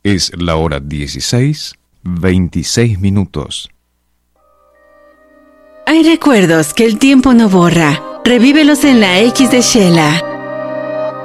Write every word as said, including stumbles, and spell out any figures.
Es la hora dieciséis, veintiséis minutos. Hay recuerdos que el tiempo no borra. Revívelos en la X de Shela.